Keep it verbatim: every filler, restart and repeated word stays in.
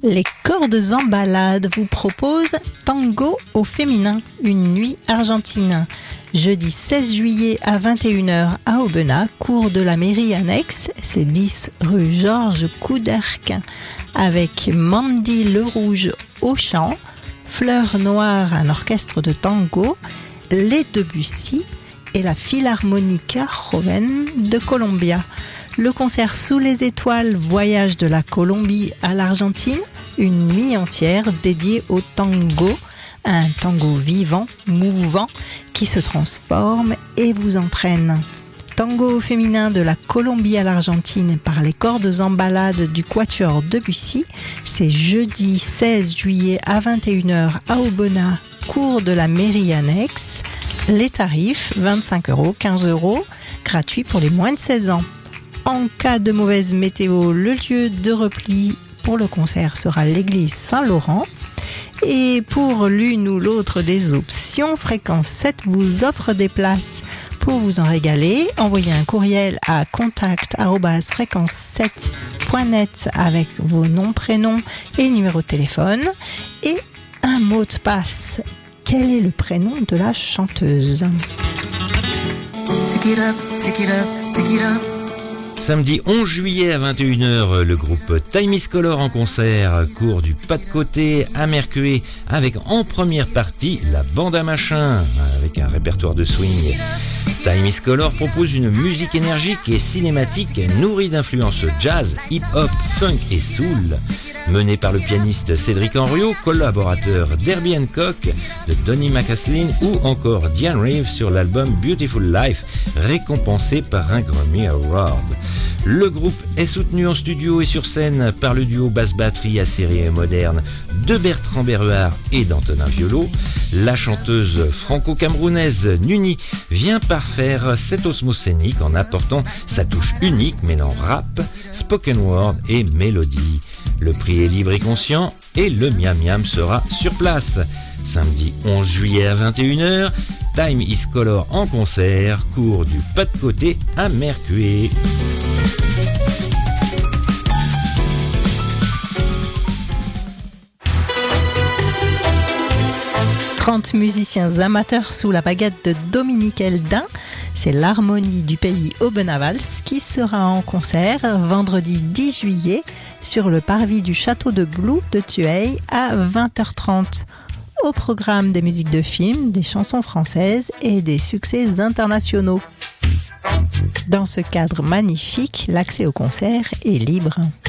Les cordes en balade vous proposent Tango au féminin, une nuit argentine. Jeudi seize juillet à vingt et une heures à Aubenas, cours de la mairie annexe, c'est dix rue Georges Couderc, avec Mandy Le Rouge au chant, Fleur Noire, un orchestre de tango, les Debussy et la Philharmonica Joven de Colombia. Le concert Sous les étoiles, voyage de la Colombie à l'Argentine, une nuit entière dédiée au tango, un tango vivant, mouvant, qui se transforme et vous entraîne. Tango au féminin de la Colombie à l'Argentine par les cordes en balade du Quatuor Debussy, c'est jeudi seize juillet à vingt et une heures à Aubenas, cours de la mairie annexe. Les tarifs, vingt-cinq euros, quinze euros, gratuit pour les moins de seize ans. En cas de mauvaise météo, le lieu de repli pour le concert sera l'église Saint-Laurent. Et pour l'une ou l'autre des options, Fréquence sept vous offre des places. Pour vous en régaler, envoyez un courriel à contact arobase fréquence sept point net avec vos noms, prénoms et numéro de téléphone et un mot de passe. Quel est le prénom de la chanteuse ? Take it up, take it up, take it up. Samedi onze juillet à vingt et une heures, le groupe Time is Color en concert, cours du pas de côté à Mercué, avec en première partie la bande à machin, avec un répertoire de swing. Time is Color propose une musique énergique et cinématique nourrie d'influences jazz, hip-hop, funk et soul. Menée par le pianiste Cédric Henriot, collaborateur d'Herbie Hancock, de Donny McCaslin ou encore Diane Reeves sur l'album Beautiful Life, récompensé par un Grammy Award. Le groupe est soutenu en studio et sur scène par le duo basse-batterie acéré et moderne de Bertrand Berruard et d'Antonin Violo. La chanteuse franco-camerounaise Nuni vient parfaire cette osmose scénique en apportant sa touche unique mêlant rap, spoken word et mélodie. Le prix est libre et conscient et le miam miam sera sur place. Samedi onze juillet à vingt et une heures, Time is Color en concert, cours du pas de côté à Mercué. trente musiciens amateurs sous la baguette de Dominique Eldin. C'est l'harmonie du pays Aubenas-Vals qui sera en concert vendredi dix juillet sur le parvis du château de Blou de Thueil à vingt heures trente. Au programme des musiques de films, des chansons françaises et des succès internationaux. Dans ce cadre magnifique, l'accès au concert est libre.